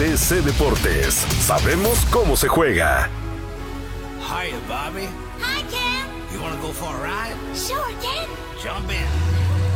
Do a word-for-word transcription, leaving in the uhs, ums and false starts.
B C Deportes. Sabemos cómo se juega. Hiya, Bobby. Hi, Ken. You wanna go for a ride? Sure, Ken. Jump in.